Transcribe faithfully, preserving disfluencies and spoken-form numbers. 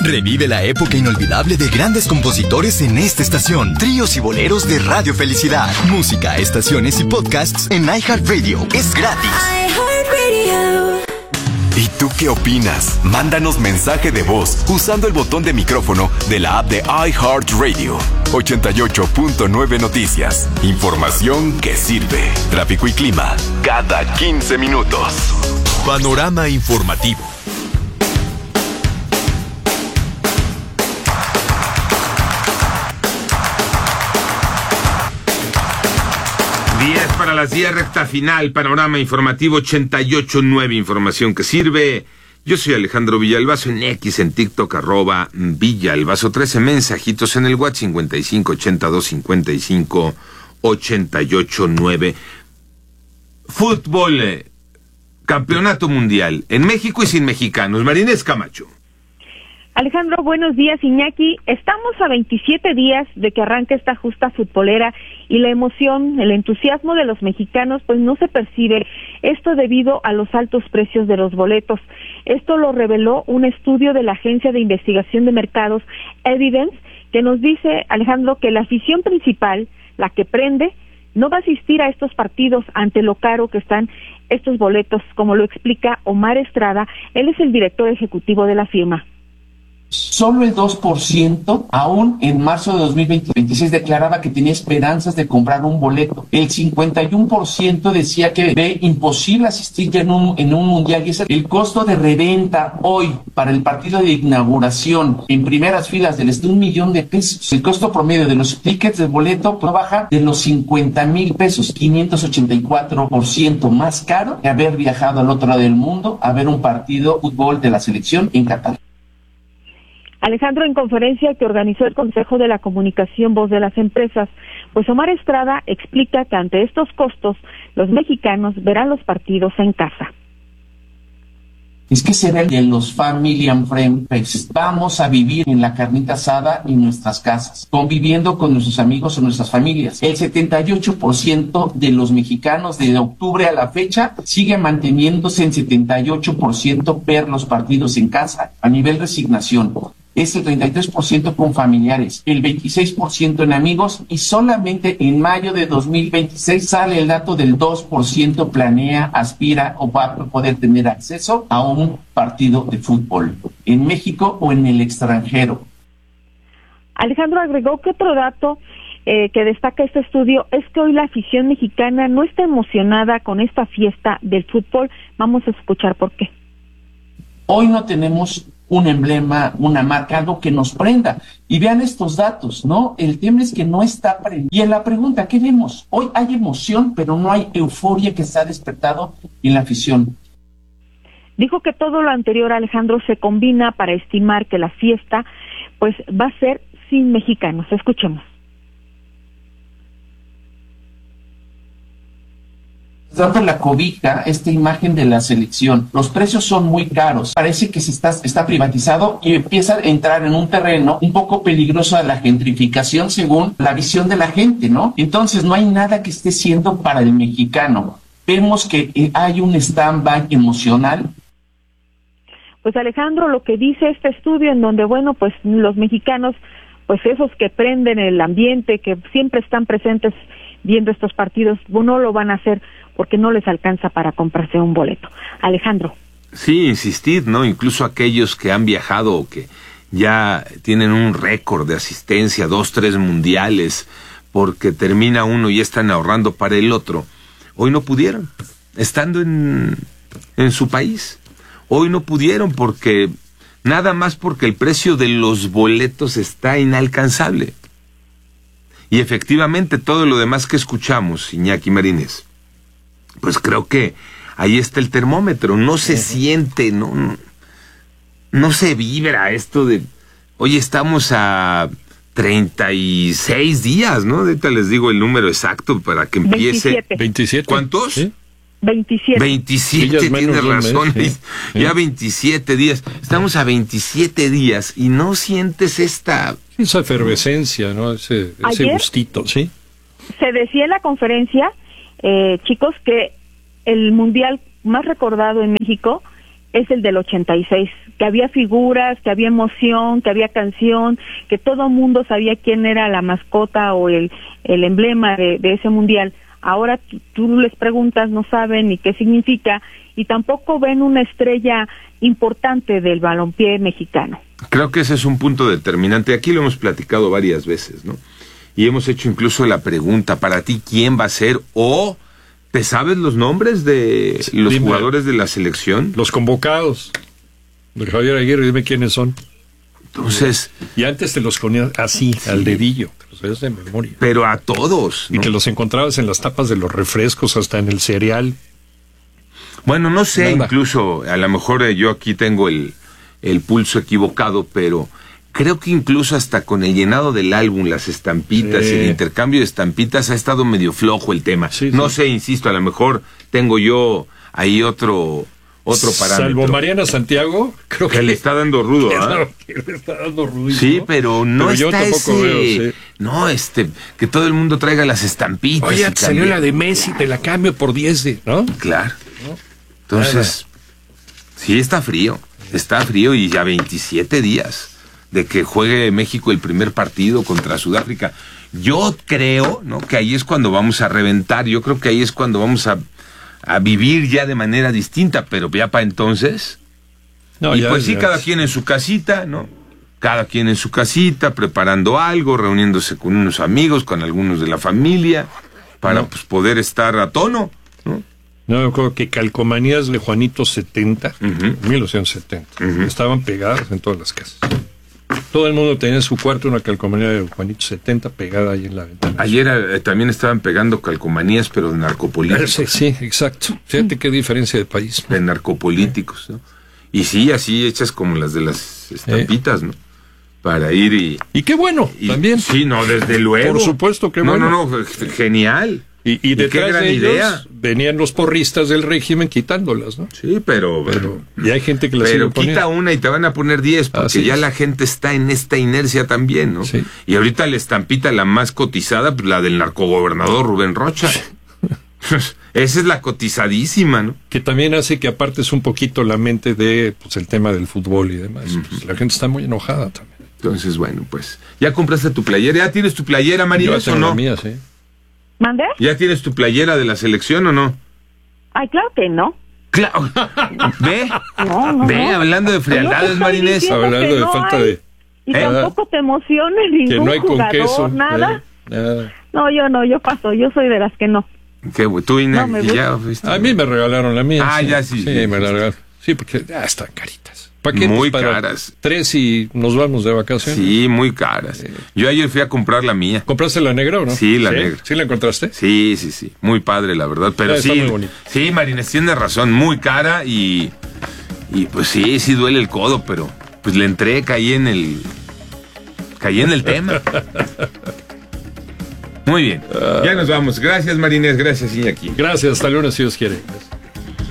Revive la época inolvidable de grandes compositores en esta estación. Tríos y boleros de Radio Felicidad. Música, estaciones y podcasts en iHeartRadio. Es gratis. iHeartRadio. ¿Y tú qué opinas? Mándanos mensaje de voz usando el botón de micrófono de la app de iHeartRadio. ochenta y ocho punto nueve Noticias. Información que sirve. Tráfico y clima cada quince minutos. Panorama informativo. diez para las diez, recta final, panorama informativo ochenta y ocho punto nueve, información que sirve. Yo soy Alejandro Villalbazo, en X, en TikTok, arroba Villalbazo, trece mensajitos en el WhatsApp, cincuenta y cinco, ochenta y dos, cincuenta y cinco, ochenta y ocho, nueve. Fútbol, eh, campeonato mundial, en México y sin mexicanos. Marinés Camacho. Alejandro, buenos días, Iñaki. Estamos a veintisiete días de que arranque esta justa futbolera y la emoción, el entusiasmo de los mexicanos pues no se percibe, esto debido a los altos precios de los boletos. Esto lo reveló un estudio de la Agencia de Investigación de Mercados Evidence, que nos dice, Alejandro, que la afición principal, la que prende, no va a asistir a estos partidos ante lo caro que están estos boletos, como lo explica Omar Estrada. Él es el director ejecutivo de la firma. Solo el dos por ciento, aún en marzo de dos mil veintiséis, declaraba que tenía esperanzas de comprar un boleto. El cincuenta y uno por ciento decía que ve imposible asistir ya en un, en un mundial. Y ese, el costo de reventa hoy para el partido de inauguración en primeras filas del este un millón de pesos. El costo promedio de los tickets de boleto no baja de los cincuenta mil pesos, quinientos ochenta y cuatro por ciento más caro que haber viajado al otro lado del mundo a ver un partido de fútbol de la selección en Qatar. Alejandro, en conferencia que organizó el Consejo de la Comunicación Voz de las Empresas, pues Omar Estrada explica que ante estos costos, los mexicanos verán los partidos en casa. Es que será el de los Family and Friend Fest. Vamos a vivir en la carnita asada en nuestras casas, conviviendo con nuestros amigos o nuestras familias. El setenta y ocho por ciento de los mexicanos de octubre a la fecha sigue manteniéndose en setenta y ocho por ciento ver los partidos en casa a nivel resignación. Es el treinta y tres por ciento con familiares, el veintiséis por ciento en amigos y solamente en mayo de dos mil veintiséis sale el dato del dos por ciento planea, aspira o va a poder tener acceso a un partido de fútbol en México o en el extranjero. Alejandro agregó que otro dato eh, que destaca este estudio es que hoy la afición mexicana no está emocionada con esta fiesta del fútbol. Vamos a escuchar por qué. Hoy no tenemos un emblema, una marca, algo que nos prenda. Y vean estos datos, ¿no? El tema es que no está prendido. Y en la pregunta, ¿qué vemos? Hoy hay emoción, pero no hay euforia que se ha despertado en la afición. Dijo que todo lo anterior, Alejandro, se combina para estimar que la fiesta, pues, va a ser sin mexicanos. Escuchemos. Dando la cobija esta imagen de la selección. Los precios son muy caros. Parece que se está, está privatizado y empieza a entrar en un terreno un poco peligroso de la gentrificación según la visión de la gente, ¿no? Entonces no hay nada que esté siendo para el mexicano. Vemos que hay un stand-by emocional. Pues Alejandro, lo que dice este estudio en donde, bueno, pues los mexicanos, pues esos que prenden el ambiente, que siempre están presentes viendo estos partidos, no lo van a hacer porque no les alcanza para comprarse un boleto. Alejandro. Sí, insistir, ¿no? Incluso aquellos que han viajado o que ya tienen un récord de asistencia, dos, tres mundiales, porque termina uno y están ahorrando para el otro, hoy no pudieron, estando en, en su país. Hoy no pudieron porque, nada más porque el precio de los boletos está inalcanzable. Y efectivamente todo lo demás que escuchamos, Iñaki Marinés, pues creo que ahí está el termómetro. No se siente, no, no, no se vibra esto de, oye, estamos a treinta y seis días, ¿no? Ahorita les digo el número exacto para que empiece. veintisiete. veintisiete. ¿Cuántos? ¿Sí? veintisiete. veintisiete, Sí, tienes razón. Mes, sí. Ya veintisiete días. Estamos a veintisiete días y no sientes esta... Esa efervescencia, ¿no? Ese, ese gustito, ¿sí? Se decía en la conferencia, eh, chicos, que el mundial más recordado en México es el del ochenta y seis, que había figuras, que había emoción, que había canción, que todo mundo sabía quién era la mascota o el, el emblema de, de ese mundial. Ahora tú, tú les preguntas, no saben ni qué significa, y tampoco ven una estrella importante del balompié mexicano. Creo que ese es un punto determinante. Aquí lo hemos platicado varias veces, ¿no? Y hemos hecho incluso la pregunta, para ti, ¿quién va a ser? O, ¿te sabes los nombres de sí, los dime, jugadores de la selección? Los convocados. De Javier Aguirre, dime quiénes son. Entonces... Y antes te los ponías así, sí, al dedillo, te los sabías de memoria. Pero a todos, ¿no? Y que los encontrabas en las tapas de los refrescos, hasta en el cereal. Bueno, no sé, Nada. incluso, a lo mejor eh, yo aquí tengo el, el pulso equivocado, pero creo que incluso hasta con el llenado del álbum, las estampitas, sí. el intercambio de estampitas, ha estado medio flojo el tema. Sí, no sí. sé, insisto, a lo mejor tengo yo ahí otro... Otro parámetro. Salvo Mariana Santiago, creo que, que le está dando rudo, ¿ah? ¿eh? Le está dando ruido. Sí, pero no pero está yo tampoco ese... veo, sí. No, este, que todo el mundo traiga las estampitas. Oye, te salió la de Messi, te la cambio por diez de, ¿no? Claro. ¿No? Entonces, Nada. sí está frío, está frío y ya veintisiete días de que juegue México el primer partido contra Sudáfrica. Yo creo, ¿no? Que ahí es cuando vamos a reventar, yo creo que ahí es cuando vamos a... a vivir ya de manera distinta, pero ya para entonces, no, y ya, pues sí, ya, cada quien en su casita, ¿no? Cada quien en su casita, preparando algo, reuniéndose con unos amigos, con algunos de la familia, para no. pues poder estar a tono, ¿no? No, yo creo que calcomanías de Juanito setenta, uh-huh. mil novecientos setenta, uh-huh. estaban pegadas en todas las casas. Todo el mundo tenía en su cuarto una calcomanía de Juanito setenta pegada ahí en la ventana. Ayer eh, también estaban pegando calcomanías, pero de narcopolíticos. Sí, sí, exacto. Fíjate qué diferencia de país. De narcopolíticos, ¿no? Y sí, así hechas como las de las estampitas, ¿no? Para ir y... Y qué bueno, y, también. Sí, no, desde luego. Por supuesto, qué bueno. No, no, no, genial. Y, y detrás y qué gran de ellos idea. venían los porristas del régimen quitándolas, ¿no? Sí, pero... pero y hay gente que las Pero sigue quita una y te van a poner diez, porque Así ya es. la gente está en esta inercia también, ¿no? Sí. Y ahorita la estampita, la más cotizada, pues la del narcogobernador Rubén Rocha. Esa es la cotizadísima, ¿no? Que también hace que apartes un poquito la mente de pues el tema del fútbol y demás. Uh-huh. Pues, la gente está muy enojada también. Entonces, bueno, pues... ¿Ya compraste tu playera? ¿Ya tienes tu playera, María, o no? La mía, sí. ¿Mandé? ¿Ya tienes tu playera de la selección o no? Ay, claro que no. Claro. ¿Ve? No, no, Ve, no. hablando de frialdades, Marinés. Hablando de no falta hay, de... Y ¿Eh? tampoco te emociones ningún que no hay jugador, con queso, nada. Eh, nada. No, yo no, yo paso, yo soy de las que no. ¿Qué, tú y no, ya fuiste? A mí me regalaron la mía. Ah, sí. ya sí. Sí, sí me la regalaron. Sí, porque ya están caritas. ¿Para qué? Muy pues para caras. Tres y nos vamos de vacaciones. Sí, muy caras. Sí. Yo ayer fui a comprar la mía. ¿Compraste la negra o no? Sí, la ¿Sí? negra. ¿Sí la encontraste? Sí, sí, sí. Muy padre, la verdad. Pero sí, está muy bonito. Sí, Marines, tiene razón. Muy cara y... Y pues sí, sí duele el codo, pero... Pues le entré, caí en el... Caí en el tema. Muy bien. Ya nos vamos. Gracias, Marines. Gracias, Iñaki. Gracias. Hasta lunes, si Dios quiere. Gracias.